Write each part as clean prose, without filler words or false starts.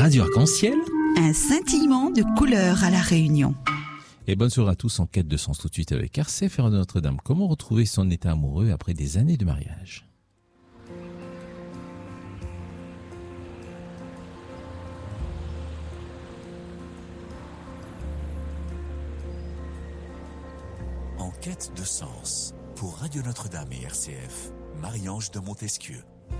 Radio Arc-en-Ciel. Un scintillement de couleurs à La Réunion. Et bonne soirée à tous en quête de sens tout de suite avec RCF de Notre-Dame. Comment retrouver son état amoureux après des années de mariage? En quête de sens, pour Radio Notre-Dame et RCF, Marie-Ange de Montesquieu.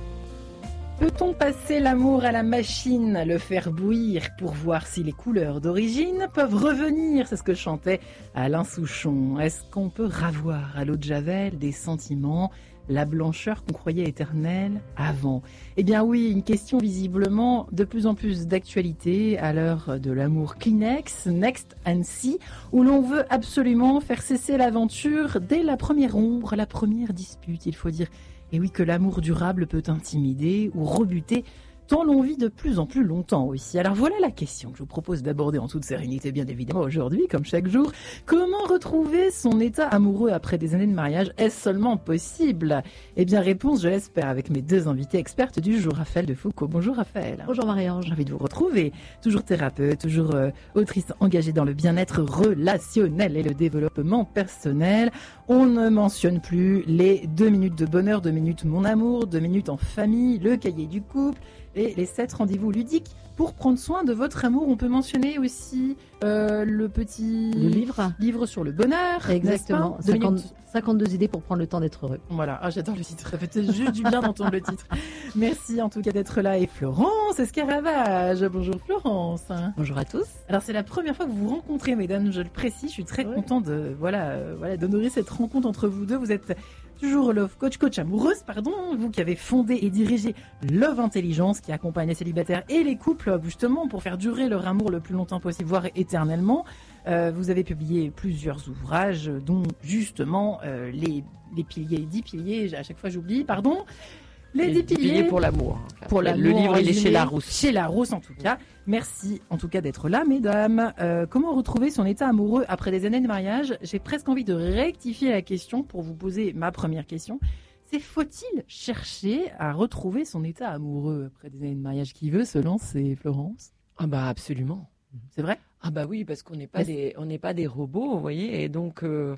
Peut-on passer l'amour à la machine, le faire bouillir pour voir si les couleurs d'origine peuvent revenir? C'est ce que chantait Alain Souchon. Est-ce qu'on peut ravoir à l'eau de Javel des sentiments, la blancheur qu'on croyait éternelle avant? Eh bien oui, une question visiblement de plus en plus d'actualité à l'heure de l'amour Kleenex, Next and See, où l'on veut absolument faire cesser l'aventure dès la première ombre, la première dispute, il faut dire. Et oui, que l'amour durable peut intimider ou rebuter tant l'on vit de plus en plus longtemps aussi. Alors voilà la question que je vous propose d'aborder en toute sérénité, bien évidemment, aujourd'hui, comme chaque jour. Comment retrouver son état amoureux après des années de mariage? Est-ce seulement possible? Eh bien, réponse, je l'espère, avec mes deux invités expertes du jour, Raphaël de Foucault. Bonjour Raphaël. Bonjour Marie-Ange. J'ai envie de vous retrouver. Toujours thérapeute, toujours autrice engagée dans le bien-être relationnel et le développement personnel. On ne mentionne plus les 2 minutes de bonheur, 2 minutes mon amour, 2 minutes en famille, le cahier du couple et les 7 rendez-vous ludiques pour prendre soin de votre amour. On peut mentionner aussi le livre sur le bonheur. Exactement, 52 idées pour prendre le temps d'être heureux. Voilà, j'adore le titre, ça fait juste du bien d'entendre le titre. Merci en tout cas d'être là. Et Florence Escaravage, bonjour Florence. Bonjour à tous. Alors c'est la première fois que vous vous rencontrez, mesdames, je le précise, je suis très content d'honorer cette rencontre entre vous deux. Vous êtes toujours Love Coach amoureuse, vous qui avez fondé et dirigé Love Intelligence, qui accompagne les célibataires et les couples justement pour faire durer leur amour le plus longtemps possible, voire éternellement. Vous avez publié plusieurs ouvrages, dont justement les piliers, 10 piliers, à chaque fois j'oublie, les 10 piliers pour l'amour. Pour l'amour, le livre, il est chez Larousse. Chez Larousse, en tout cas. Merci, en tout cas, d'être là, mesdames. Comment retrouver son état amoureux après des années de mariage? J'ai presque envie de rectifier la question pour vous poser ma première question. C'est faut-il chercher à retrouver son état amoureux après des années de mariage? Qui veut se lancer, Florence? Ah bah absolument. C'est vrai? Ah bah oui, parce qu'on n'est pas des robots, vous voyez, et donc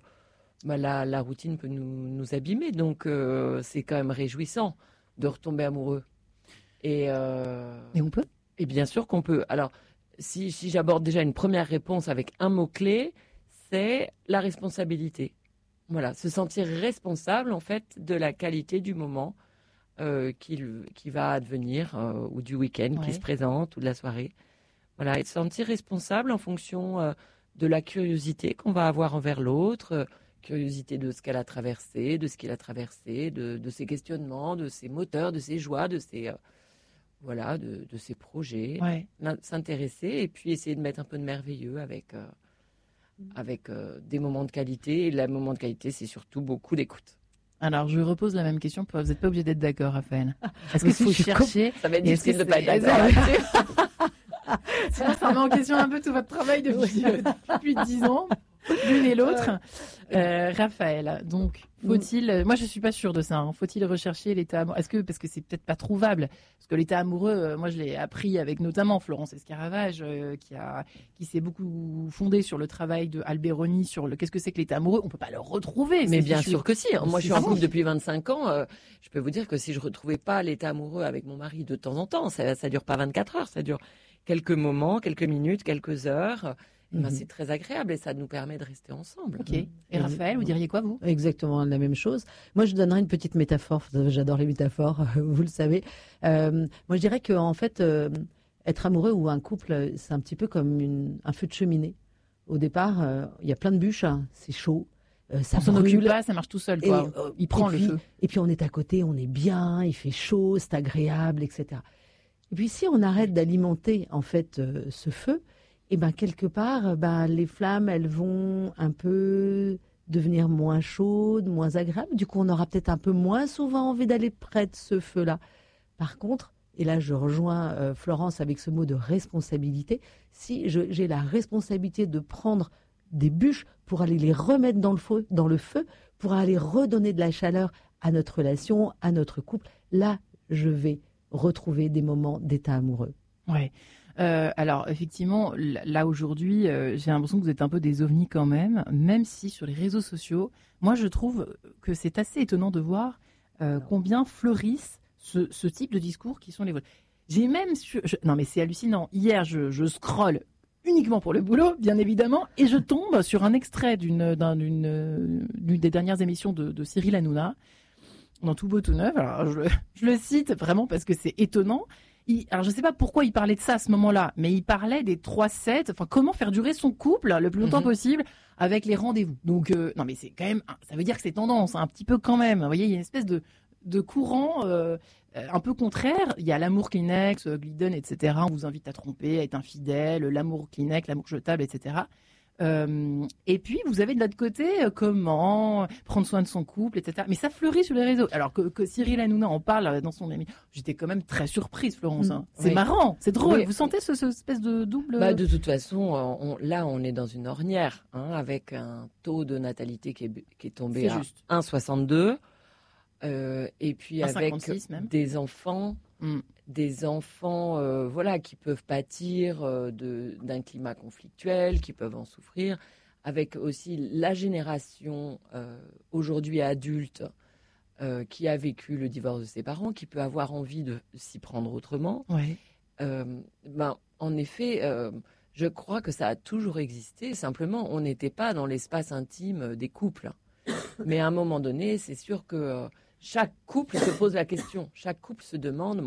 la routine peut nous abîmer, donc c'est quand même réjouissant de retomber amoureux. Et on peut? Et bien sûr qu'on peut. Alors, si j'aborde déjà une première réponse avec un mot-clé, c'est la responsabilité. Voilà, se sentir responsable, en fait, de la qualité du moment qui va advenir, ou du week-end qui se présente, ou de la soirée. Voilà, et se sentir responsable en fonction de la curiosité qu'on va avoir envers l'autre, curiosité de ce qu'elle a traversé, de ce qu'il a traversé, de ses questionnements, de ses moteurs, de ses joies, de ses de ses projets, s'intéresser et puis essayer de mettre un peu de merveilleux avec des moments de qualité. Et le moment de qualité, c'est surtout beaucoup d'écoute. Alors, je repose la même question. Vous n'êtes pas obligé d'être d'accord, Raphaël. Est-ce qu'il faut chercher? Ça va être difficile de ne pas être d'accord. Sinon, ça remet en question un peu tout votre travail depuis 10 ans, l'une et l'autre. Raphaël, donc, faut-il... Moi, je suis pas sûre de ça. Faut-il rechercher l'état amoureux? Parce que c'est peut-être pas trouvable. Parce que l'état amoureux, moi, je l'ai appris avec notamment Florence Escaravage, qui s'est beaucoup fondée sur le travail de Alberoni, sur qu'est-ce que c'est que l'état amoureux. On peut pas le retrouver. Mais bien sûr que si. Moi, je suis en couple depuis 25 ans. Je peux vous dire que si je retrouvais pas l'état amoureux avec mon mari de temps en temps, ça dure pas 24 heures, ça dure quelques moments, quelques minutes, quelques heures. C'est très agréable et ça nous permet de rester ensemble. Ok. Et Raphaël, vous diriez quoi, vous? Exactement la même chose. Moi, je donnerais une petite métaphore. J'adore les métaphores, vous le savez. Moi, je dirais qu'en fait, être amoureux ou un couple, c'est un petit peu comme un feu de cheminée. Au départ, il y a plein de bûches, c'est chaud. Ça on s'en occupe pas, ça marche tout seul. Il prend le feu. Et puis, on est à côté, on est bien, il fait chaud, c'est agréable, etc. Et puis, si on arrête d'alimenter, en fait, ce feu, et quelque part, les flammes, elles vont un peu devenir moins chaudes, moins agréables. Du coup, on aura peut-être un peu moins souvent envie d'aller près de ce feu-là. Par contre, et là, je rejoins Florence avec ce mot de responsabilité, si j'ai la responsabilité de prendre des bûches pour aller les remettre dans le feu, pour aller redonner de la chaleur à notre relation, à notre couple, là, je vais retrouver des moments d'état amoureux. Ouais. Alors effectivement, là aujourd'hui, j'ai l'impression que vous êtes un peu des ovnis quand même si sur les réseaux sociaux, moi je trouve que c'est assez étonnant de voir combien fleurissent ce type de discours qui sont les vôtres. J'ai même non mais c'est hallucinant. Hier, je scrolle uniquement pour le boulot, bien évidemment, et je tombe sur un extrait d'une des dernières émissions de Cyril Hanouna, dans Tout beau tout neuf. Alors je le cite vraiment parce que c'est étonnant. Alors je ne sais pas pourquoi il parlait de ça à ce moment-là, mais il parlait des 3-7, enfin comment faire durer son couple le plus longtemps possible avec les rendez-vous. Donc non mais c'est quand même, ça veut dire que c'est tendance, un petit peu quand même. Vous voyez, il y a une espèce de courant un peu contraire. Il y a l'amour Kleenex, Glidden, etc. On vous invite à tromper, à être infidèle, l'amour Kleenex, l'amour jetable, etc. Et puis vous avez de l'autre côté comment prendre soin de son couple, etc. Mais ça fleurit sur les réseaux. Alors que Cyril Hanouna en parle dans son émission, j'étais quand même très surprise, Florence. C'est marrant, c'est drôle. Vous sentez ce espèce de double... De toute façon, là on est dans une ornière, avec un taux de natalité qui est tombé à 1,62. Et puis avec 56 même. des enfants qui peuvent pâtir d'un climat conflictuel, qui peuvent en souffrir, avec aussi la génération aujourd'hui adulte qui a vécu le divorce de ses parents, qui peut avoir envie de s'y prendre autrement. Ouais. En effet, je crois que ça a toujours existé, simplement on n'était pas dans l'espace intime des couples. Mais à un moment donné, c'est sûr que chaque couple se pose la question. Chaque couple se demande,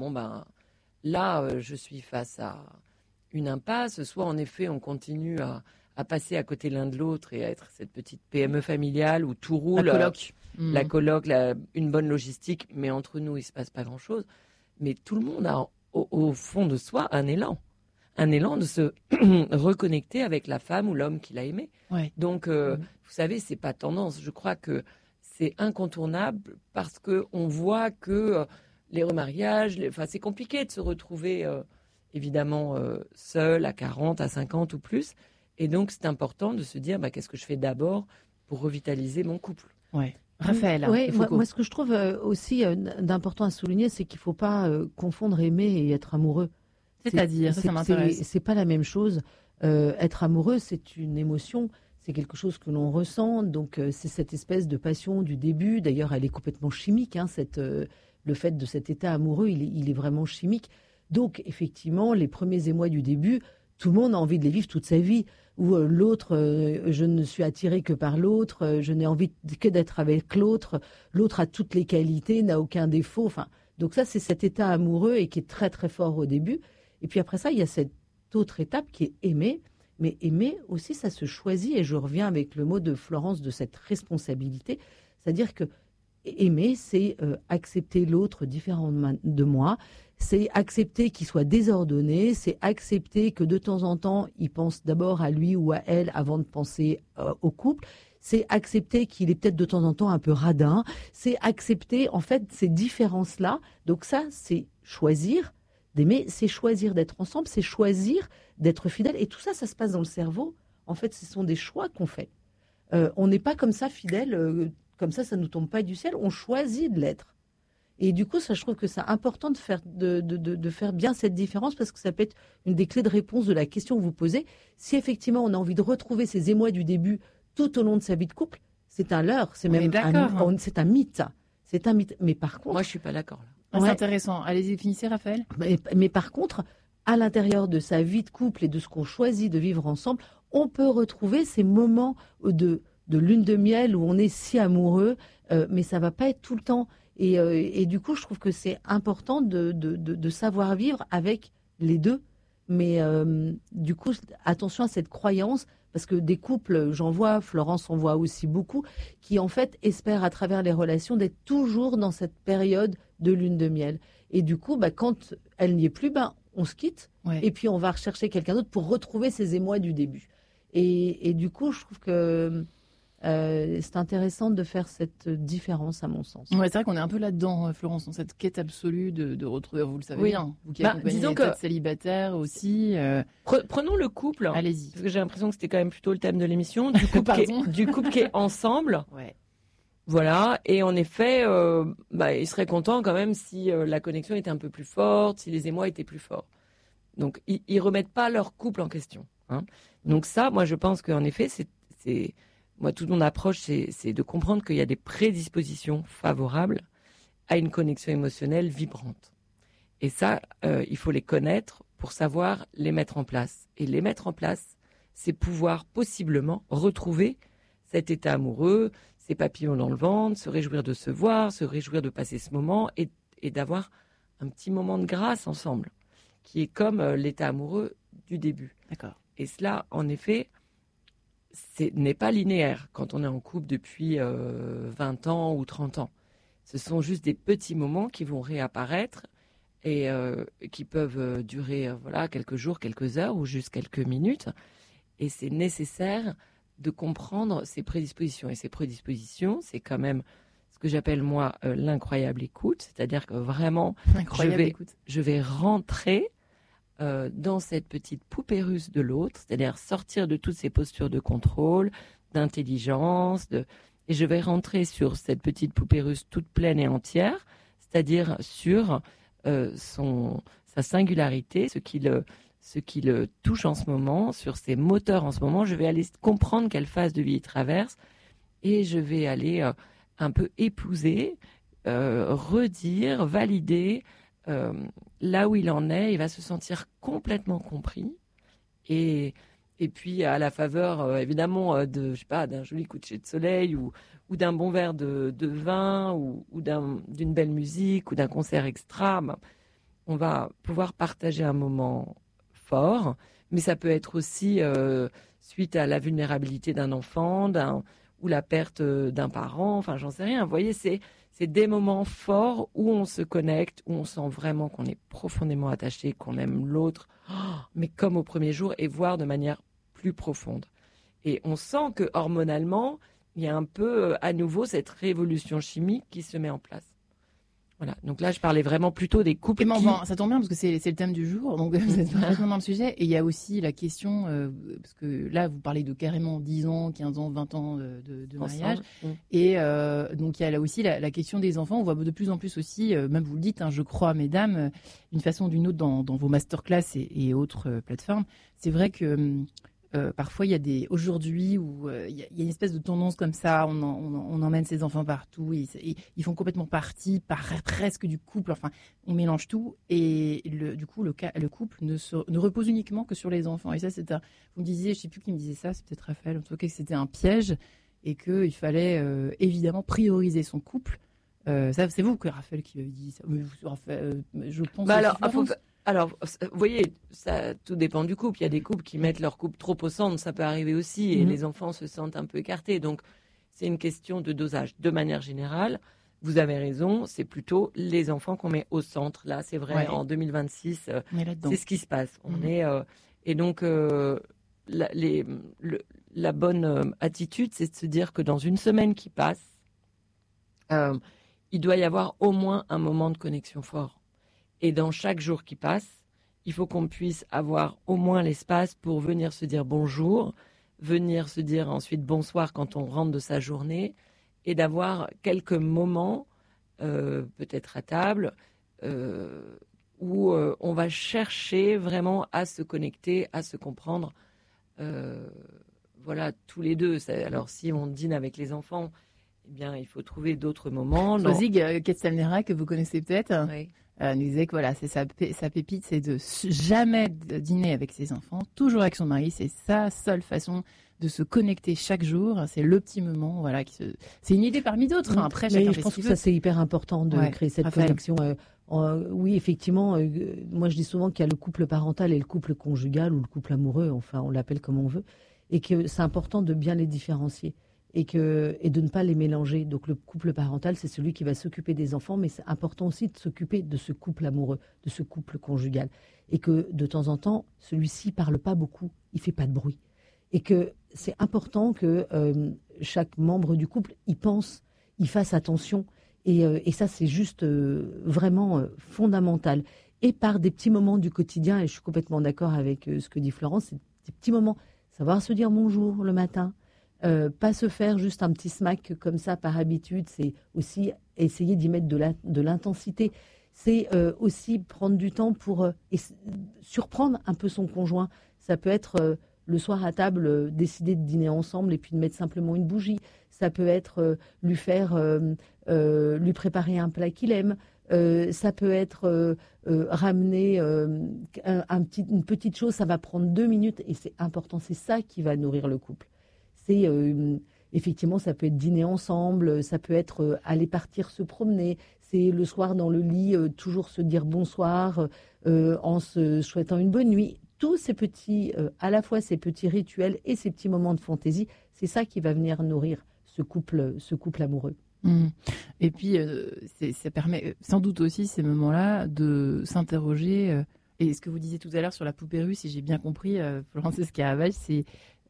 je suis face à une impasse. Soit, en effet, on continue à passer à côté l'un de l'autre et à être cette petite PME familiale où tout roule. La coloc, une bonne logistique. Mais entre nous, il ne se passe pas grand-chose. Mais tout le monde a, au fond de soi, un élan. Un élan de se reconnecter avec la femme ou l'homme qu'il a aimé. Ouais. Donc, vous savez, c'est pas tendance. Je crois que c'est incontournable parce qu'on voit que les remariages, c'est compliqué de se retrouver évidemment seul à 40, à 50 ou plus. Et donc, c'est important de se dire qu'est-ce que je fais d'abord pour revitaliser mon couple. Ouais. Raphaël. Moi, ce que je trouve aussi d'important à souligner, c'est qu'il ne faut pas confondre aimer et être amoureux. C'est-à-dire, ça m'intéresse. C'est pas la même chose. Être amoureux, c'est une émotion. C'est quelque chose que l'on ressent, donc c'est cette espèce de passion du début. D'ailleurs, elle est complètement chimique. Le fait de cet état amoureux, il est vraiment chimique. Donc, effectivement, les premiers émois du début, tout le monde a envie de les vivre toute sa vie. Ou l'autre, je ne suis attirée que par l'autre, je n'ai envie que d'être avec l'autre. L'autre a toutes les qualités, n'a aucun défaut. Donc ça, c'est cet état amoureux et qui est très très fort au début. Et puis après ça, il y a cette autre étape qui est aimer. Mais aimer aussi, ça se choisit, et je reviens avec le mot de Florence de cette responsabilité, c'est-à-dire que aimer, c'est accepter l'autre différent de moi, c'est accepter qu'il soit désordonné, c'est accepter que de temps en temps, il pense d'abord à lui ou à elle avant de penser au couple, c'est accepter qu'il est peut-être de temps en temps un peu radin, c'est accepter en fait ces différences-là. Donc ça, c'est choisir d'aimer, c'est choisir d'être ensemble, c'est choisir d'être fidèle. Et tout ça, ça se passe dans le cerveau. En fait, ce sont des choix qu'on fait. On n'est pas comme ça fidèle, comme ça nous tombe pas du ciel. On choisit de l'être. Et du coup, ça, je trouve que c'est important de faire bien cette différence, parce que ça peut être une des clés de réponse de la question que vous posez. Si effectivement, on a envie de retrouver ces émois du début tout au long de sa vie de couple, c'est un leurre. C'est même c'est un mythe. C'est un mythe. Mais par contre... Moi, je suis pas d'accord, là. C'est intéressant. Allez-y, finissez, Raphaël. Mais par contre, à l'intérieur de sa vie de couple et de ce qu'on choisit de vivre ensemble, on peut retrouver ces moments de lune de miel où on est si amoureux, mais ça va pas être tout le temps. Et du coup, je trouve que c'est important de savoir vivre avec les deux. Mais du coup, attention à cette croyance, parce que des couples, j'en vois, Florence en voit aussi beaucoup, qui en fait espèrent à travers les relations d'être toujours dans cette période de lune de miel. Et du coup, quand elle n'y est plus, on se quitte, et puis on va rechercher quelqu'un d'autre pour retrouver ses émois du début. Et du coup, je trouve que c'est intéressant de faire cette différence, à mon sens. Ouais, c'est vrai qu'on est un peu là-dedans, Florence, dans cette quête absolue de retrouver, vous le savez bien, vous qui accompagnez les têtes célibataires aussi. Prenons le couple. Allez-y. Parce que j'ai l'impression que c'était quand même plutôt le thème de l'émission. Du couple qui est ensemble. Ouais. Voilà, et en effet, il serait content quand même si la connexion était un peu plus forte, si les émois étaient plus forts. Donc, ils remettent pas leur couple en question. Hein. Donc ça, moi, je pense qu'en effet, moi, toute mon approche, c'est de comprendre qu'il y a des prédispositions favorables à une connexion émotionnelle vibrante. Et ça, il faut les connaître pour savoir les mettre en place. Et les mettre en place, c'est pouvoir possiblement retrouver cet état amoureux, ces papillons dans le ventre, se réjouir de se voir, se réjouir de passer ce moment et d'avoir un petit moment de grâce ensemble, qui est comme l'état amoureux du début. D'accord. Et cela, en effet, n'est pas linéaire quand on est en couple depuis 20 ans ou 30 ans. Ce sont juste des petits moments qui vont réapparaître et qui peuvent durer quelques jours, quelques heures ou juste quelques minutes. Et c'est nécessaire de comprendre ces prédispositions. Et ces prédispositions, c'est quand même ce que j'appelle, moi, l'incroyable écoute. C'est-à-dire que vraiment, je vais rentrer dans cette petite poupée russe de l'autre, c'est-à-dire sortir de toutes ces postures de contrôle, d'intelligence, et je vais rentrer sur cette petite poupée russe toute pleine et entière, c'est-à-dire sur sa singularité, ce qui le touche en ce moment, sur ses moteurs en ce moment. Je vais aller comprendre quelle phase de vie il traverse et je vais aller un peu épouser, redire, valider là où il en est. Il va se sentir complètement compris et puis à la faveur évidemment d'un joli coucher de soleil ou d'un bon verre de vin ou d'une belle musique ou d'un concert extra, on va pouvoir partager un moment fort, mais ça peut être aussi suite à la vulnérabilité d'un enfant ou la perte d'un parent, enfin j'en sais rien. Vous voyez, c'est des moments forts où on se connecte, où on sent vraiment qu'on est profondément attaché, qu'on aime l'autre, mais comme au premier jour, et voire de manière plus profonde. Et on sent que hormonalement, il y a un peu à nouveau cette révolution chimique qui se met en place. Voilà. Donc là, je parlais vraiment plutôt des couples. Ça tombe bien parce que c'est le thème du jour, donc vous êtes parfaitement dans le sujet. Et il y a aussi la question, parce que là, vous parlez de carrément 10 ans, 15 ans, 20 ans de mariage. Et donc il y a là aussi la question des enfants. On voit de plus en plus aussi, même vous le dites, je crois, mesdames, d'une façon ou d'une autre dans vos masterclass et autres plateformes. C'est vrai que parfois, il y a aujourd'hui où il y a une espèce de tendance comme ça, on emmène ses enfants partout, ils font complètement partie presque du couple, enfin, on mélange tout, et du coup, le couple ne repose uniquement que sur les enfants. Et ça, vous me disiez, je ne sais plus qui me disait ça, c'est peut-être Raphaël, en tout cas, que c'était un piège, et qu'il fallait évidemment prioriser son couple. Ça, c'est vous, Raphaël, qui avez dit ça. Raphaël, je pense Alors, vous voyez, ça, tout dépend du couple. Il y a des couples qui mettent leur couple trop au centre, ça peut arriver aussi, et les enfants se sentent un peu écartés. Donc, c'est une question de dosage. De manière générale, vous avez raison, c'est plutôt les enfants qu'on met au centre. Là, c'est vrai, en 2026, c'est ce qui se passe. Et donc, la bonne attitude, c'est de se dire que dans une semaine qui passe, il doit y avoir au moins un moment de connexion fort. Et dans chaque jour qui passe, il faut qu'on puisse avoir au moins l'espace pour venir se dire bonjour, venir se dire ensuite bonsoir quand on rentre de sa journée, et d'avoir quelques moments, peut-être à table, où on va chercher vraiment à se connecter, à se comprendre, tous les deux. Alors si on dîne avec les enfants, eh bien il faut trouver d'autres moments. Zig Ketsalnera, que vous connaissez peut-être. Oui. Nous disait que c'est sa pépite, c'est de jamais dîner avec ses enfants, toujours avec son mari. C'est sa seule façon de se connecter chaque jour. C'est le petit moment, c'est une idée parmi d'autres. Après, chacun fait ce qu'il veut. Je pense que ça, c'est hyper important de créer cette connexion. Oui, effectivement. Moi, je dis souvent qu'il y a le couple parental et le couple conjugal ou le couple amoureux. Enfin, on l'appelle comme on veut, et que c'est important de bien les différencier. Et de ne pas les mélanger. Donc le couple parental, c'est celui qui va s'occuper des enfants, mais c'est important aussi de s'occuper de ce couple amoureux, de ce couple conjugal. Et que de temps en temps, celui-ci parle pas beaucoup, il fait pas de bruit. Et que c'est important que chaque membre du couple y pense, y fasse attention. Et ça, c'est juste vraiment fondamental. Et par des petits moments du quotidien, et je suis complètement d'accord avec ce que dit Florence, c'est des petits moments, savoir se dire bonjour le matin, pas se faire juste un petit smack comme ça par habitude, c'est aussi essayer d'y mettre de l'intensité. C'est aussi prendre du temps pour surprendre un peu son conjoint. Ça peut être le soir à table, décider de dîner ensemble et puis de mettre simplement une bougie. Ça peut être lui préparer un plat qu'il aime. Ça peut être ramener une petite chose, ça va prendre 2 minutes et c'est important, c'est ça qui va nourrir le couple. C'est effectivement, ça peut être dîner ensemble, ça peut être aller partir se promener, c'est le soir dans le lit, toujours se dire bonsoir en se souhaitant une bonne nuit. Tous ces petits, à la fois ces petits rituels et ces petits moments de fantaisie, c'est ça qui va venir nourrir ce couple amoureux. Et puis, ça permet sans doute aussi ces moments-là de s'interroger. Et ce que vous disiez tout à l'heure sur la poupée russe, si j'ai bien compris, Frances Caravage, c'est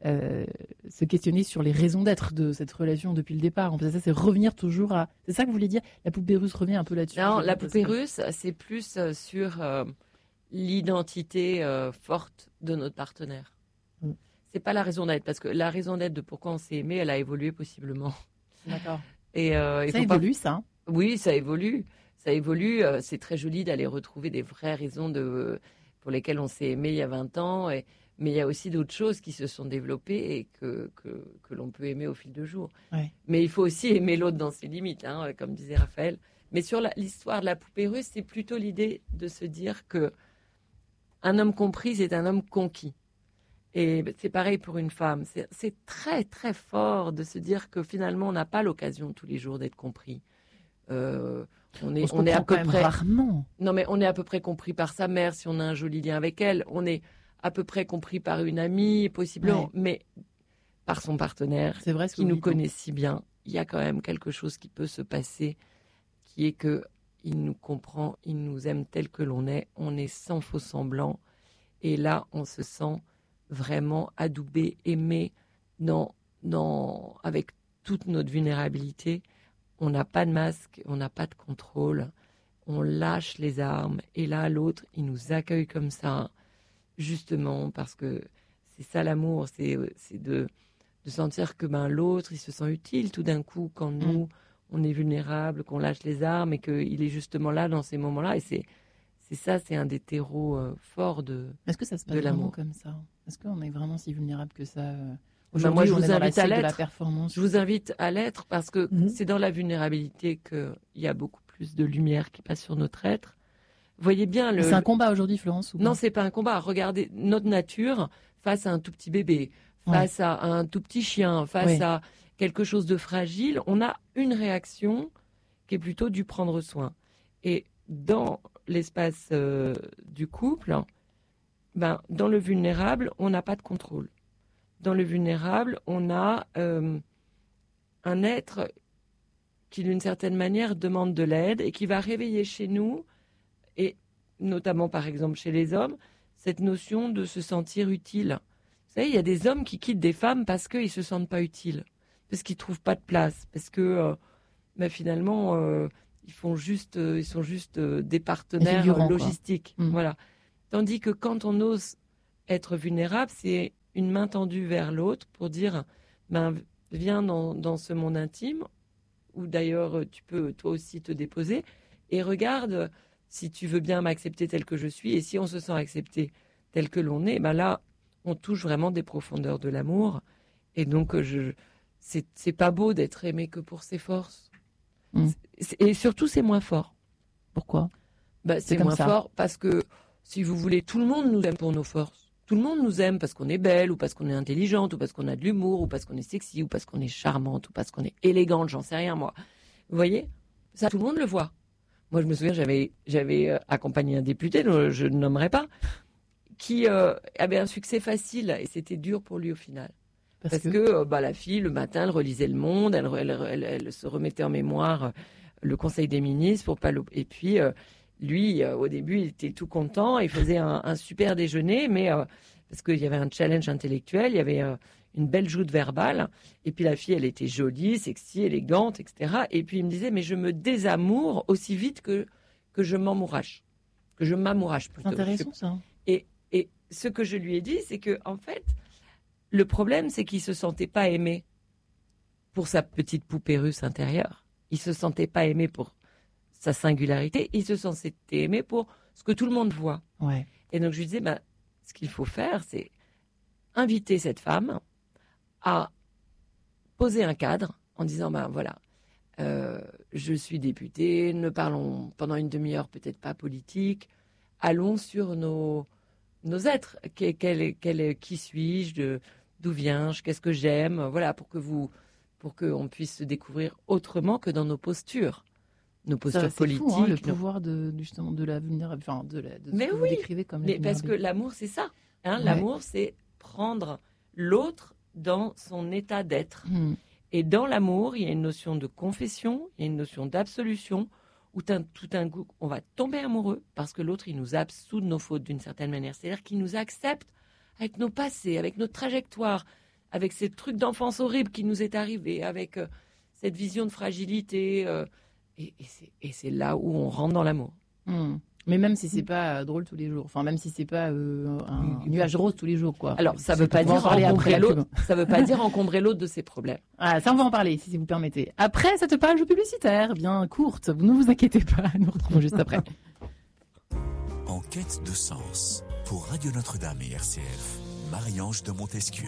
se questionner sur les raisons d'être de cette relation depuis le départ. En fait, ça, c'est revenir toujours à... C'est ça que vous voulez dire ? La poupée russe revient un peu là-dessus. Non, la poupée russe, c'est plus sur l'identité forte de notre partenaire. C'est pas la raison d'être, parce que la raison d'être de pourquoi on s'est aimé, elle a évolué possiblement. D'accord. Et, ça évolue, ça. Oui, ça évolue. Ça évolue. C'est très joli d'aller retrouver des vraies raisons pour lesquelles on s'est aimé il y a 20 ans. Mais il y a aussi d'autres choses qui se sont développées et que l'on peut aimer au fil du jour. Ouais. Mais il faut aussi aimer l'autre dans ses limites, comme disait Raphaël. Mais sur l'histoire de la poupée russe, c'est plutôt l'idée de se dire que un homme compris, c'est un homme conquis. Et c'est pareil pour une femme. C'est très, très fort de se dire que finalement, on n'a pas l'occasion tous les jours d'être compris. On est à peu près rarement. Non, mais on est à peu près compris par sa mère si on a un joli lien avec elle. On est à peu près compris par une amie, possiblement, mais par son partenaire, c'est vrai, qui nous connaît si bien. Il y a quand même quelque chose qui peut se passer, qui est que il nous comprend, il nous aime tel que l'on est. On est sans faux semblant, et là, on se sent vraiment adoubé, aimé, avec toute notre vulnérabilité. On n'a pas de masque, on n'a pas de contrôle, on lâche les armes, et là, l'autre, il nous accueille comme ça, justement, parce que c'est ça l'amour, c'est de sentir que l'autre, il se sent utile tout d'un coup, quand nous, on est vulnérable, qu'on lâche les armes, et qu'il est justement là dans ces moments-là, et c'est ça, c'est un des terreaux forts de l'amour. Est-ce que ça se passe vraiment comme ça ? Est-ce qu'on est vraiment si vulnérable que ça Aujourd'hui, moi, je vous invite à l'être. La performance. Je vous invite à l'être parce que c'est dans la vulnérabilité qu'il y a beaucoup plus de lumière qui passe sur notre être. Vous voyez bien C'est un combat aujourd'hui, Florence, ou Non, c'est pas un combat. Regardez notre nature face à un tout petit bébé, face à un tout petit chien, face à quelque chose de fragile. On a une réaction qui est plutôt du prendre soin. Et dans l'espace du couple, dans le vulnérable, on n'a pas de contrôle. Dans le vulnérable, on a un être qui, d'une certaine manière, demande de l'aide et qui va réveiller chez nous, et notamment, par exemple, chez les hommes, cette notion de se sentir utile. Vous savez, il y a des hommes qui quittent des femmes parce qu'ils ne se sentent pas utiles, parce qu'ils ne trouvent pas de place, parce que finalement, ils sont juste des partenaires logistiques. Voilà. Tandis que quand on ose être vulnérable, c'est une main tendue vers l'autre pour dire viens dans ce monde intime, où d'ailleurs tu peux toi aussi te déposer, et regarde si tu veux bien m'accepter tel que je suis. Et si on se sent accepté tel que l'on est, là on touche vraiment des profondeurs de l'amour. Et donc c'est pas beau d'être aimé que pour ses forces. Et surtout c'est moins fort. Pourquoi ? C'est moins fort parce que, si vous voulez, tout le monde nous aime pour nos forces. Tout le monde nous aime parce qu'on est belle, ou parce qu'on est intelligente, ou parce qu'on a de l'humour, ou parce qu'on est sexy, ou parce qu'on est charmante, ou parce qu'on est élégante, j'en sais rien moi. Vous voyez ? Ça, tout le monde le voit. Moi, je me souviens, j'avais accompagné un député, dont je ne nommerai pas, qui avait un succès facile, et c'était dur pour lui au final. Parce que la fille, le matin, elle relisait Le Monde, elle se remettait en mémoire le Conseil des ministres, pour pas et puis... lui, au début, il était tout content. Il faisait un super déjeuner, mais parce qu'il y avait un challenge intellectuel, il y avait une belle joute verbale. Et puis la fille, elle était jolie, sexy, élégante, etc. Et puis il me disait, mais je me désamoure aussi vite que je m'amourache. Que je m'amourache plutôt. C'est intéressant, ça. Et ce que je lui ai dit, c'est que en fait, le problème, c'est qu'il se sentait pas aimé pour sa petite poupée russe intérieure. Il se sentait pas aimé pour sa singularité, il se sent aimé pour ce que tout le monde voit. Ouais. Et donc je lui disais, ce qu'il faut faire, c'est inviter cette femme à poser un cadre en disant, voilà, je suis députée, ne parlons pendant une demi-heure peut-être pas politique, allons sur nos êtres, qui suis-je, d'où viens-je, qu'est-ce que j'aime, voilà, pour qu'on puisse se découvrir autrement que dans nos postures. Nos postures politiques. C'est fou, le pouvoir justement de l'avenir, enfin de ce que vous décrivez comme la parce que l'amour, c'est ça. L'amour, c'est prendre l'autre dans son état d'être. Et dans l'amour, il y a une notion de confession, il y a une notion d'absolution, où tout d'un coup, on va tomber amoureux parce que l'autre, il nous absout de nos fautes d'une certaine manière. C'est-à-dire qu'il nous accepte avec nos passés, avec notre trajectoire, avec ces trucs d'enfance horribles qui nous est arrivé, avec cette vision de fragilité. Et c'est là où on rentre dans l'amour. Mais même si c'est pas drôle tous les jours, enfin même si c'est pas un nuage rose tous les jours, quoi. Alors ça veut pas dire encombrer l'autre. Ça veut pas dire encombrer l'autre de ses problèmes. Ah, ça on va en parler si vous permettez. Après cette page publicitaire bien courte, ne vous inquiétez pas, nous retrouvons juste après. En quête de sens pour Radio Notre-Dame et RCF, Marie-Ange de Montesquieu.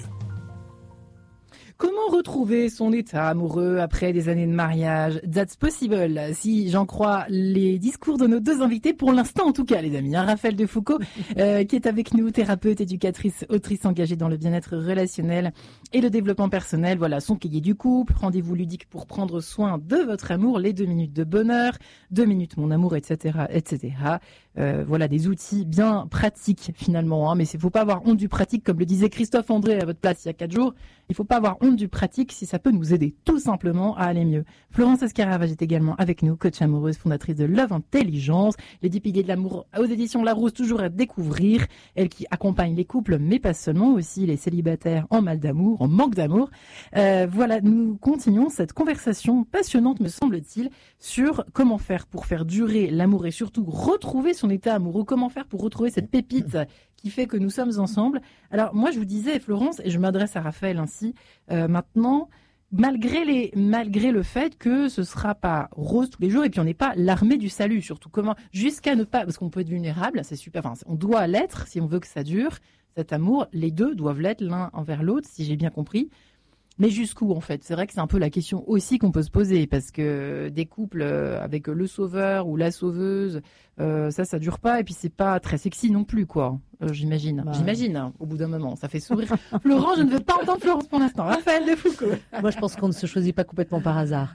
Comment retrouver son état amoureux après des années de mariage? That's possible, si j'en crois les discours de nos deux invités, pour l'instant en tout cas, les amis. Raphaël Defoucauld, qui est avec nous, thérapeute, éducatrice, autrice engagée dans le bien-être relationnel et le développement personnel. Voilà, son cahier du couple, rendez-vous ludique pour prendre soin de votre amour, les 2 minutes de bonheur, 2 minutes mon amour, etc., etc. Voilà des outils bien pratiques finalement, mais il faut pas avoir honte du pratique, comme le disait Christophe André à votre place il y a 4 jours. Il faut pas avoir honte du pratique si ça peut nous aider tout simplement à aller mieux. Florence Escaravage est également avec nous, coach amoureuse, fondatrice de Love Intelligence, les 10 piliers de l'amour aux éditions Larousse, toujours à découvrir. Elle qui accompagne les couples, mais pas seulement, aussi les célibataires en mal d'amour, en manque d'amour. Voilà, nous continuons cette conversation passionnante, me semble-t-il, sur comment faire pour faire durer l'amour et surtout retrouver son état amoureux, comment faire pour retrouver cette pépite qui fait que nous sommes ensemble. Alors moi je vous disais, Florence, et je m'adresse à Raphaël ainsi, maintenant, malgré le fait que ce sera pas rose tous les jours et puis on n'est pas l'armée du salut, surtout jusqu'à ne pas, parce qu'on peut être vulnérable, c'est super, enfin on doit l'être si on veut que ça dure, cet amour, les deux doivent l'être l'un envers l'autre, si j'ai bien compris. Mais jusqu'où en fait? C'est vrai que c'est un peu la question aussi qu'on peut se poser, parce que des couples avec le sauveur ou la sauveuse, ça dure pas, et puis c'est pas très sexy non plus, quoi. J'imagine. J'imagine, hein, au bout d'un moment, ça fait sourire. Florent, je ne veux pas entendre Florence pour l'instant. Raphaël Defoucauld. Moi, je pense qu'on ne se choisit pas complètement par hasard,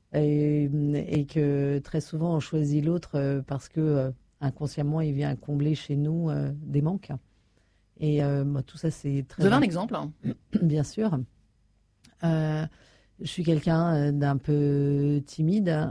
et que très souvent on choisit l'autre parce que inconsciemment il vient combler chez nous des manques. Et tout ça, c'est très. Vous avez un exemple, hein? Bien sûr. Je suis quelqu'un d'un peu timide.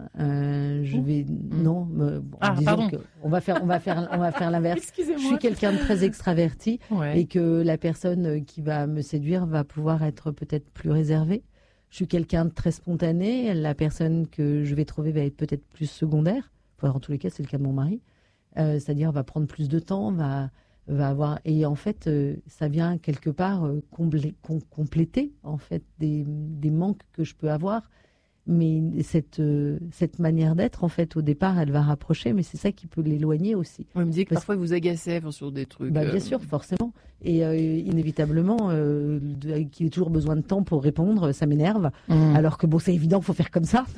Pardon. On va faire l'inverse. Excusez-moi. Je suis quelqu'un de très extraverti, ouais. Et que la personne qui va me séduire va pouvoir être peut-être plus réservée. Je suis quelqu'un de très spontané. La personne que je vais trouver va être peut-être plus secondaire. En tous les cas, c'est le cas de mon mari. C'est-à-dire va prendre plus de temps, va avoir, et en fait ça vient quelque part compléter en fait des manques que je peux avoir, mais cette manière d'être en fait au départ elle va rapprocher, mais c'est ça qui peut l'éloigner aussi. Vous me dites que parfois vous agacez sur des trucs. Bien sûr, forcément, et inévitablement qu'il ait toujours besoin de temps pour répondre, ça m'énerve, alors que bon, c'est évident, faut faire comme ça.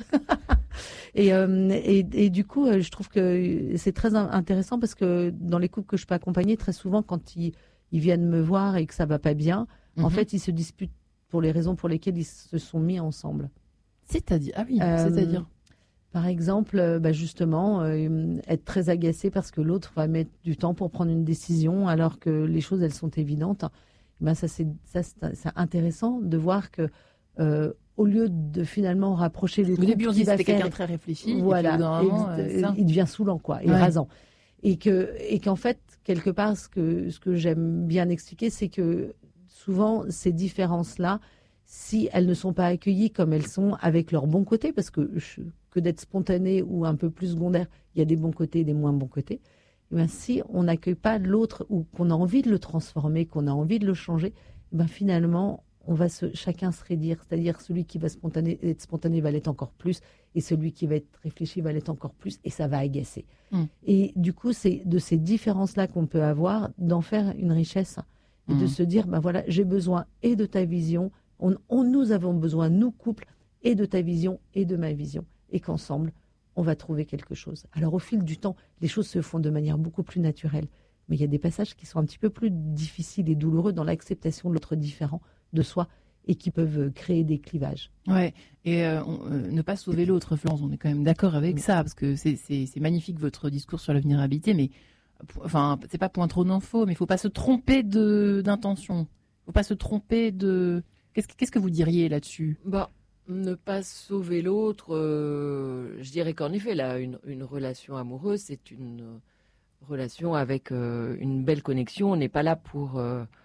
Et du coup, je trouve que c'est très intéressant parce que dans les couples que je peux accompagner, très souvent, quand ils viennent me voir et que ça va pas bien, en fait, ils se disputent pour les raisons pour lesquelles ils se sont mis ensemble. C'est-à-dire, c'est-à-dire par exemple, justement, être très agacé parce que l'autre va mettre du temps pour prendre une décision alors que les choses, elles sont évidentes. Ça, c'est intéressant de voir que au lieu de finalement rapprocher les couples, au début on dit c'était quelqu'un de très réfléchi, voilà, il devient saoulant, quoi, et rasant, et qu'en fait quelque part ce que j'aime bien expliquer, c'est que souvent ces différences-là, si elles ne sont pas accueillies comme elles sont avec leurs bons côtés, parce que d'être spontané ou un peu plus secondaire, il y a des bons côtés et des moins bons côtés. Et si on n'accueille pas l'autre ou qu'on a envie de le transformer, qu'on a envie de le changer, finalement on va chacun se raidir, c'est-à-dire celui qui va être spontané va l'être encore plus, Et celui qui va être réfléchi va l'être encore plus, et ça va agacer. Mm. Et du coup, c'est de ces différences-là qu'on peut avoir, d'en faire une richesse. Et de se dire, ben voilà, j'ai besoin et de ta vision, nous avons besoin, nous couples, et de ta vision et de ma vision. Et qu'ensemble, on va trouver quelque chose. Alors au fil du temps, les choses se font de manière beaucoup plus naturelle. Mais il y a des passages qui sont un petit peu plus difficiles et douloureux dans l'acceptation de l'autre différent de soi, et qui peuvent créer des clivages. Ouais, et ne pas sauver l'autre, Florence, on est quand même d'accord avec ça, parce que c'est magnifique votre discours sur la vulnérabilité, mais enfin, c'est pas point trop non faux, mais il faut pas se tromper d'intention. Il faut pas se tromper de... Qu'est-ce que vous diriez là-dessus ? Ne pas sauver l'autre, je dirais qu'en effet, là, une relation amoureuse, c'est une relation avec une belle connexion. On n'est pas là pour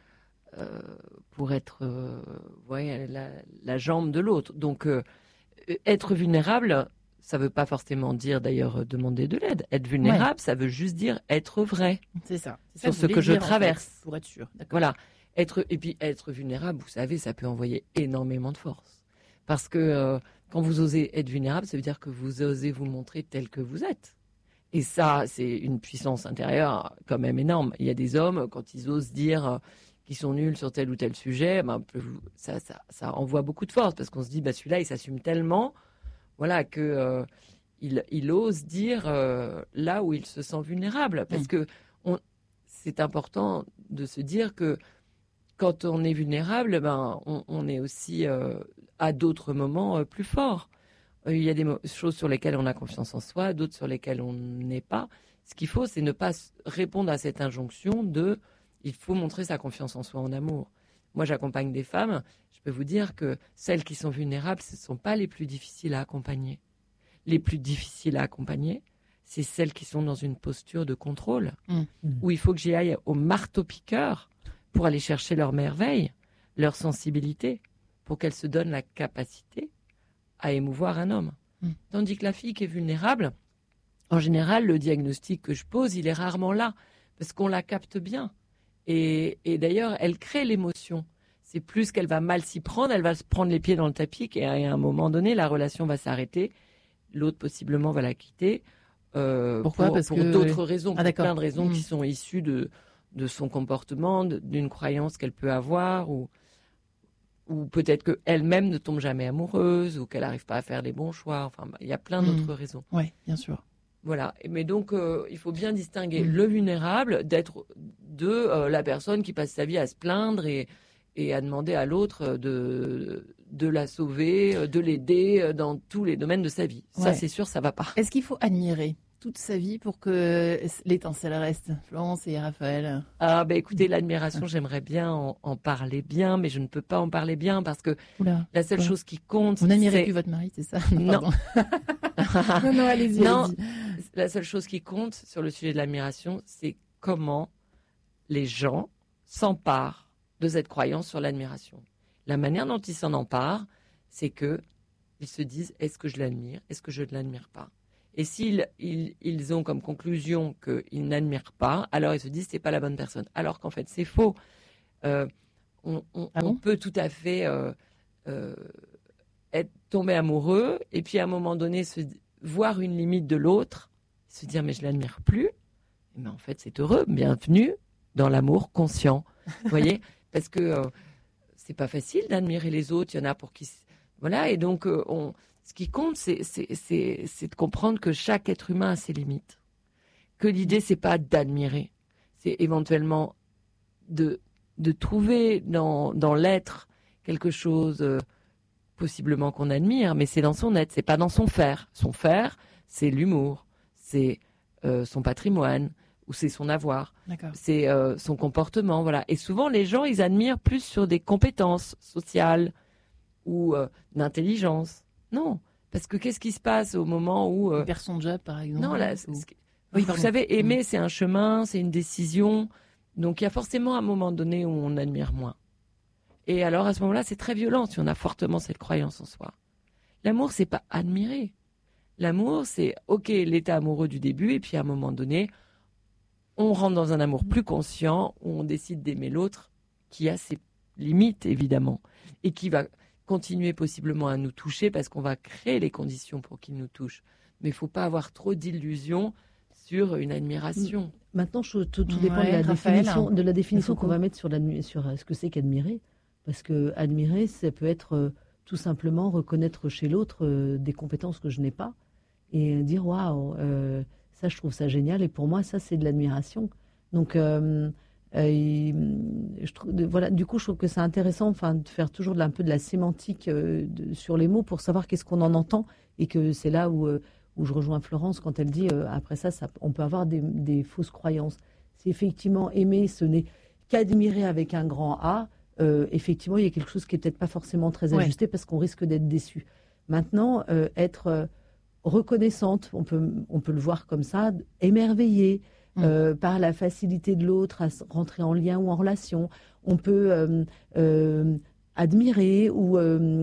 être la jambe de l'autre. Donc, être vulnérable, ça ne veut pas forcément dire d'ailleurs demander de l'aide. Être vulnérable, ça veut juste dire être vrai. C'est ça. Sur ce que je traverse. En fait, pour être sûr. D'accord. Voilà. Et puis être vulnérable, vous savez, ça peut envoyer énormément de force. Parce que quand vous osez être vulnérable, ça veut dire que vous osez vous montrer tel que vous êtes. Et ça, c'est une puissance intérieure quand même énorme. Il y a des hommes, quand ils osent dire qu'ils sont nuls sur tel ou tel sujet, ça envoie beaucoup de force, parce qu'on se dit, celui-là, il s'assume tellement, voilà, que il ose dire là où il se sent vulnérable. Parce que c'est important de se dire que quand on est vulnérable, on est aussi à d'autres moments plus fort. Il y a des choses sur lesquelles on a confiance en soi, d'autres sur lesquelles on n'est pas. Ce qu'il faut, c'est ne pas répondre à cette injonction de « il faut montrer sa confiance en soi en amour ». Moi, j'accompagne des femmes. Je peux vous dire que celles qui sont vulnérables, ce ne sont pas les plus difficiles à accompagner. Les plus difficiles à accompagner, c'est celles qui sont dans une posture de contrôle, où il faut que j'y aille au marteau-piqueur pour aller chercher leur merveille, leur sensibilité, pour qu'elles se donnent la capacité à émouvoir un homme. Tandis que la fille qui est vulnérable, en général, le diagnostic que je pose, il est rarement là, parce qu'on la capte bien. Et d'ailleurs, elle crée l'émotion. C'est plus qu'elle va mal s'y prendre, elle va se prendre les pieds dans le tapis, et à un moment donné, la relation va s'arrêter, l'autre possiblement va la quitter. Pourquoi ? Parce pour que... d'autres raisons, pour plein de raisons qui sont issues de son comportement, d'une croyance qu'elle peut avoir, ou peut-être qu'elle-même ne tombe jamais amoureuse, ou qu'elle n'arrive pas à faire les bons choix. Enfin, il y a plein d'autres raisons. Oui, bien sûr. Voilà. Mais donc, il faut bien distinguer le vulnérable de la personne qui passe sa vie à se plaindre et à demander à l'autre de la sauver, de l'aider dans tous les domaines de sa vie. Ouais. Ça, c'est sûr, ça ne va pas. Est-ce qu'il faut admirer toute sa vie pour que l'étincelle reste, Florence et Raphaël? Écoutez, l'admiration, j'aimerais bien en parler bien, mais je ne peux pas en parler bien parce que la seule chose qui compte, vous n'admirez plus votre mari, c'est ça? Non. non, allez-y. Non, la seule chose qui compte sur le sujet de l'admiration, c'est comment les gens s'emparent de cette croyance sur l'admiration. La manière dont ils s'en emparent, c'est qu'ils se disent, est-ce que je l'admire? Est-ce que je ne l'admire pas? Et s'ils ils ont comme conclusion qu'ils n'admirent pas, alors ils se disent c'est pas la bonne personne. Alors qu'en fait c'est faux. On peut tout à fait être tombé amoureux et puis à un moment donné voir une limite de l'autre, se dire mais je l'admire plus. Mais en fait c'est heureux. Bienvenue dans l'amour conscient. Vous voyez, parce que c'est pas facile d'admirer les autres. Il y en a pour qui voilà, et donc ce qui compte, c'est de comprendre que chaque être humain a ses limites. Que l'idée, c'est pas d'admirer. C'est éventuellement de trouver dans l'être quelque chose possiblement qu'on admire, mais c'est dans son être, c'est pas dans son faire. Son faire, c'est l'humour, c'est son patrimoine, ou c'est son avoir, c'est son comportement, voilà. Et souvent, les gens, ils admirent plus sur des compétences sociales ou d'intelligence. Non, parce que qu'est-ce qui se passe au moment où... Il perd son job, par exemple. Non, là, vous savez, aimer, c'est un chemin, c'est une décision. Donc, il y a forcément un moment donné où on admire moins. Et alors, à ce moment-là, c'est très violent si on a fortement cette croyance en soi. L'amour, c'est pas admirer. L'amour, c'est, OK, l'état amoureux du début, et puis à un moment donné, on rentre dans un amour plus conscient, où on décide d'aimer l'autre, qui a ses limites, évidemment, et qui va continuer possiblement à nous toucher parce qu'on va créer les conditions pour qu'il nous touche. Mais il ne faut pas avoir trop d'illusions sur une admiration. Maintenant, tout dépend de la définition qu'on va mettre sur ce que c'est qu'admirer. Parce que admirer, ça peut être tout simplement reconnaître chez l'autre des compétences que je n'ai pas et dire waouh, ça je trouve ça génial et pour moi ça c'est de l'admiration. Donc du coup je trouve que c'est intéressant de faire toujours un peu de la sémantique sur les mots pour savoir qu'est-ce qu'on en entend et que c'est là où je rejoins Florence quand elle dit après ça on peut avoir des fausses croyances. Si effectivement aimer ce n'est qu'admirer avec un grand A, effectivement, il y a quelque chose qui n'est peut-être pas forcément très ajusté parce qu'on risque d'être déçu. Maintenant, être reconnaissante, on peut le voir comme ça, émerveillée par la facilité de l'autre à rentrer en lien ou en relation. On peut admirer ou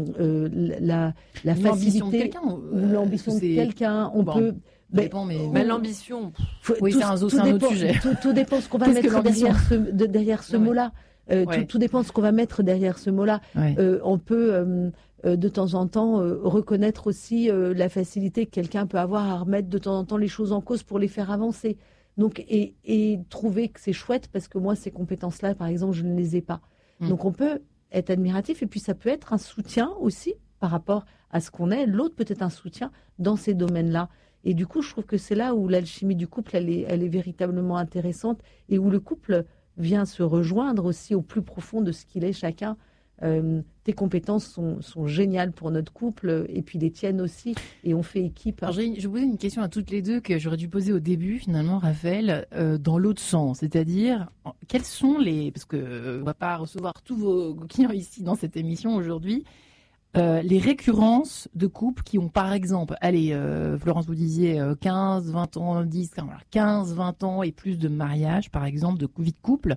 la facilité ou l'ambition de quelqu'un. On peut... Mais l'ambition... c'est un autre sujet. Tout dépend ce qu'on va mettre derrière ce mot-là. Tout dépend de ce qu'on va mettre derrière ce mot-là. On peut de temps en temps reconnaître aussi la facilité que quelqu'un peut avoir à remettre de temps en temps les choses en cause pour les faire avancer. Donc, et trouver que c'est chouette parce que moi, ces compétences-là, par exemple, je ne les ai pas. Donc, on peut être admiratif et puis ça peut être un soutien aussi par rapport à ce qu'on est. L'autre peut être un soutien dans ces domaines-là. Et du coup, je trouve que c'est là où l'alchimie du couple, elle est véritablement intéressante et où le couple vient se rejoindre aussi au plus profond de ce qu'il est chacun. Tes compétences sont géniales pour notre couple et puis les tiennes aussi et on fait équipe. Alors, je vais poser une question à toutes les deux que j'aurais dû poser au début finalement, Raphaël, dans l'autre sens, c'est-à-dire quels sont parce que on va pas recevoir tous vos clients ici dans cette émission aujourd'hui, les récurrences de couples qui ont par exemple, Florence vous disiez 15, 20 ans, 15, 20 ans et plus de mariage par exemple, de vie de couple.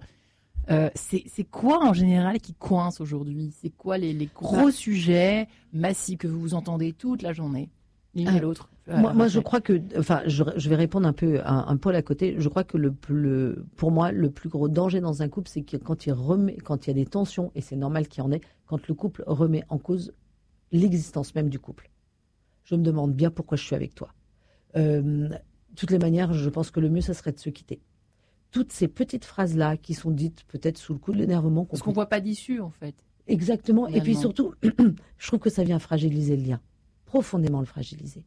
C'est quoi en général qui coince aujourd'hui? C'est quoi les gros sujets massifs que vous entendez toute la journée, l'une et l'autre? Moi, je crois que, je vais répondre un peu à à côté. Je crois que pour moi, le plus gros danger dans un couple, c'est que quand il y a des tensions, et c'est normal qu'il y en ait, quand le couple remet en cause l'existence même du couple. Je me demande bien pourquoi je suis avec toi. De toutes les manières, je pense que le mieux, ça serait de se quitter. Toutes ces petites phrases-là qui sont dites peut-être sous le coup de l'énervement. Parce qu'on ne voit pas d'issue, en fait. Exactement. Finalement. Et puis surtout, je trouve que ça vient fragiliser le lien. Profondément le fragiliser.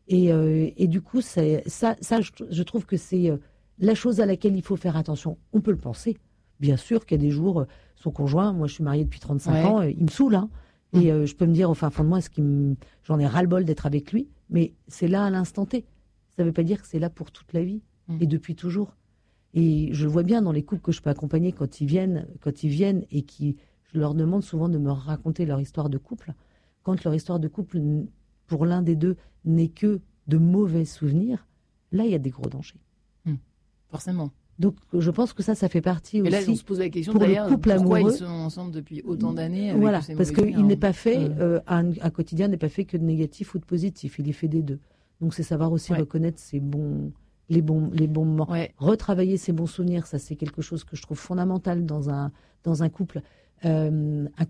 Et du coup, je trouve que c'est la chose à laquelle il faut faire attention. On peut le penser. Bien sûr qu'il y a des jours, son conjoint, moi je suis mariée depuis 35 ans, il me saoule. Hein, et je peux me dire au fin fond de moi, j'en ai ras-le-bol d'être avec lui. Mais c'est là à l'instant T. Ça ne veut pas dire que c'est là pour toute la vie. Et depuis toujours. Et je le vois bien dans les couples que je peux accompagner quand ils viennent et je leur demande souvent de me raconter leur histoire de couple. Quand leur histoire de couple, pour l'un des deux, n'est que de mauvais souvenirs, là, il y a des gros dangers. Forcément. Donc, je pense que ça fait partie aussi. Et là, on se pose la question pour d'ailleurs, le couple pourquoi amoureux, ils sont ensemble depuis autant d'années. Voilà, parce qu'il n'est pas fait, un quotidien n'est pas fait que de négatif ou de positif, il est fait des deux. Donc, c'est savoir aussi reconnaître les bons moments. Retravailler ses bons souvenirs, ça c'est quelque chose que je trouve fondamental dans un couple. Un